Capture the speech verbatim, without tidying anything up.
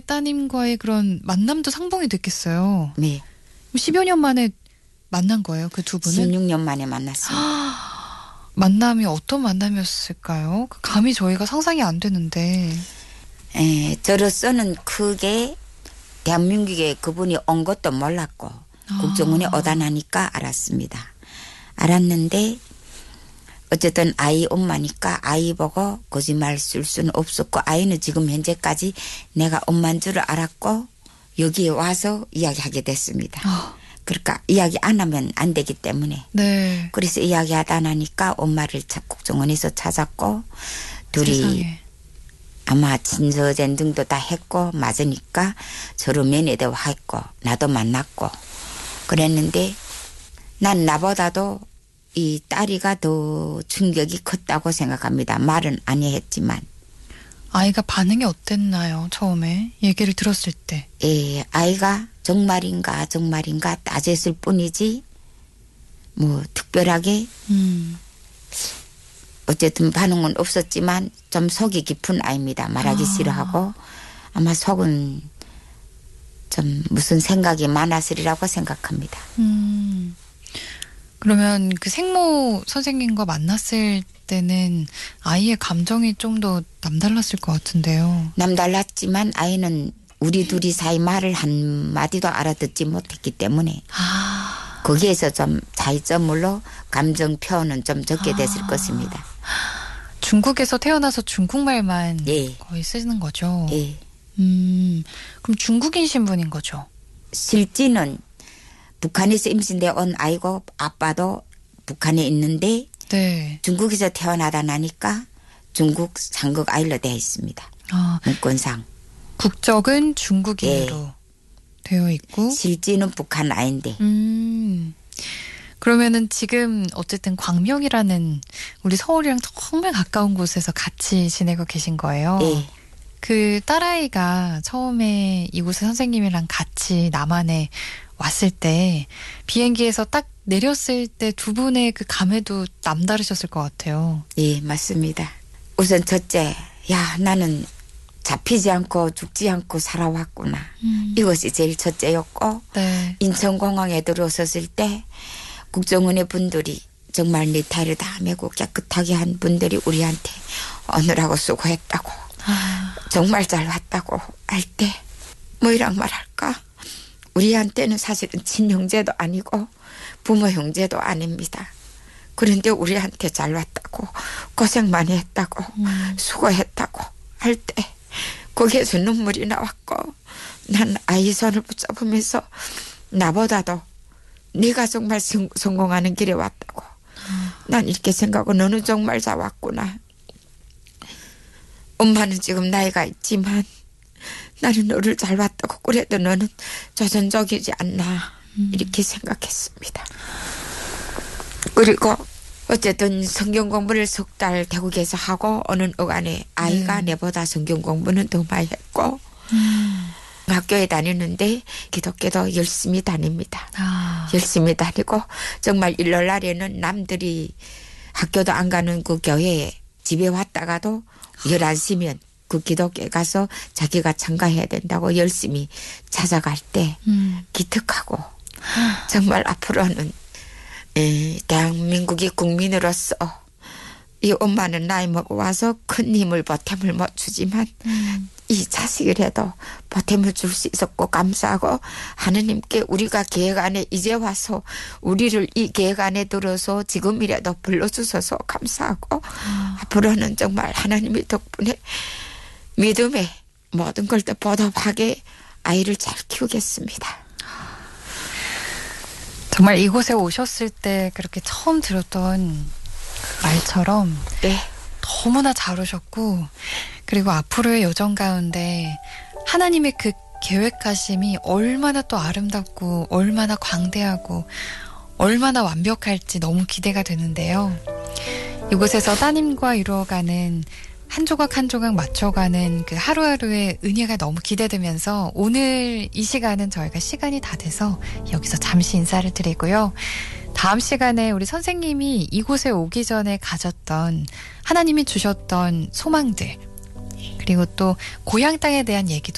따님과의 그런 만남도 상봉이 됐겠어요. 네. 십여 년 만에 만난 거예요, 그 두 분은? 십육 년 만에 만났습니다. 만남이 어떤 만남이었을까요? 감히 저희가 상상이 안 되는데. 에, 저로서는 크게 대한민국에 그분이 온 것도 몰랐고 아. 국정원에 오다 나니까 알았습니다. 알았는데 어쨌든 아이 엄마니까 아이 보고 거짓말 쓸 수는 없었고 아이는 지금 현재까지 내가 엄마인 줄 알았고 여기에 와서 이야기하게 됐습니다. 아. 그러니까 이야기 안 하면 안 되기 때문에. 네. 그래서 이야기하다 나니까 엄마를 국정원에서 찾았고 둘이 세상에. 아마 친서전 등도 다 했고 맞으니까 서로 면회도 했고 나도 만났고 그랬는데 난 나보다도 이 딸이가 더 충격이 컸다고 생각합니다. 말은 안 했지만. 아이가 반응이 어땠나요? 처음에 얘기를 들었을 때. 예, 아이가 정말인가 정말인가 따졌을 뿐이지 뭐 특별하게 음. 어쨌든 반응은 없었지만 좀 속이 깊은 아이입니다. 말하기 아. 싫어하고 아마 속은 좀 무슨 생각이 많았으리라고 생각합니다. 음. 그러면 그 생모 선생님과 만났을 때는 아이의 감정이 좀 더 남달랐을 것 같은데요. 남달랐지만 아이는 우리 둘이 사이 말을 한마디도 알아듣지 못했기 때문에 아. 거기에서 좀 차이점으로 감정 표현은 좀 적게 됐을 아. 것입니다. 중국에서 태어나서 중국말만 예. 거의 쓰는 거죠. 예. 음. 그럼 중국인 신분인 거죠. 실지는 북한에서 임신돼 온 아이고 아빠도 북한에 있는데 네. 중국에서 태어나다 나니까 중국 상국 아이로 되어 있습니다. 아, 문건상. 국적은 중국인으로 예. 되어 있고. 실지는 북한 아이인데. 음. 그러면은 지금 어쨌든 광명이라는 우리 서울이랑 정말 가까운 곳에서 같이 지내고 계신 거예요. 예. 그 딸아이가 처음에 이곳에 선생님이랑 같이 남한에 왔을 때 비행기에서 딱 내렸을 때 두 분의 그 감회도 남다르셨을 것 같아요. 예, 맞습니다. 우선 첫째, 야, 나는 잡히지 않고 죽지 않고 살아왔구나. 음. 이것이 제일 첫째였고 네. 인천공항에 들어섰을 때 국정원의 분들이 정말 네타를 다 메고 깨끗하게 한 분들이 우리한테 오느라고 수고했다고 아. 정말 잘 왔다고 할 때 뭐이랑 말할까. 우리한테는 사실은 친형제도 아니고 부모 형제도 아닙니다. 그런데 우리한테 잘 왔다고 고생 많이 했다고 음. 수고했다고 할 때 거기에서 눈물이 나왔고 난 아이 손을 붙잡으면서 나보다도 네가 정말 성, 성공하는 길에 왔다고 음. 난 이렇게 생각하고 너는 정말 잘 왔구나. 엄마는 지금 나이가 있지만 나는 너를 잘 왔다고 그래도 너는 조선족이지 않나 음. 이렇게 생각했습니다. 그리고 어쨌든 성경 공부를 석 달 태국에서 하고 어느 어간에 아이가 네. 내보다 성경 공부는 더 많이 했고 음. 학교에 다니는데 기독교도 열심히 다닙니다. 아. 열심히 다니고 정말 일요일 날에는 남들이 학교도 안 가는 그 교회에 집에 왔다가도 열한 시면 그 기독교에 가서 자기가 참가해야 된다고 열심히 찾아갈 때 음. 기특하고 정말 앞으로는 에, 대한민국의 국민으로서 이 엄마는 나이 먹어와서 큰 힘을 보탬을 못 주지만 음. 이 자식이라도 보탬을 줄 수 있었고 감사하고 하느님께 우리가 계획 안에 이제 와서 우리를 이 계획 안에 들어서 지금이라도 불러주셔서 감사하고 음. 앞으로는 정말 하나님의 덕분에 믿음에 모든 걸 다 보답하게 아이를 잘 키우겠습니다. 정말 이곳에 오셨을 때 그렇게 처음 들었던 말처럼 네. 너무나 잘 오셨고 그리고 앞으로의 여정 가운데 하나님의 그 계획하심이 얼마나 또 아름답고 얼마나 광대하고 얼마나 완벽할지 너무 기대가 되는데요. 이곳에서 따님과 이루어가는 한 조각 한 조각 맞춰가는 그 하루하루의 은혜가 너무 기대되면서 오늘 이 시간은 저희가 시간이 다 돼서 여기서 잠시 인사를 드리고요. 다음 시간에 우리 선생님이 이곳에 오기 전에 가졌던 하나님이 주셨던 소망들 그리고 또 고향 땅에 대한 얘기도